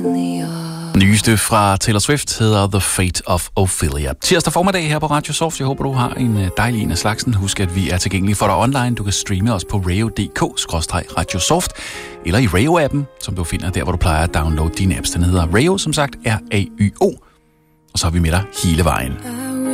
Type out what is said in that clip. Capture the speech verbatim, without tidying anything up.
Nyeste fra Taylor Swift hedder The Fate of Ophelia. Tirsdag formiddag her på Radio Soft. Jeg håber, du har en dejlig en af slagsen. Husk, at vi er tilgængelige for dig online. Du kan streame os på radio punktum d k skråstreg radiosoft eller i Rayo-appen, som du finder der, hvor du plejer at downloade dine apps. Den hedder Rayo, som sagt, R A Y O. Og så er vi med dig hele vejen.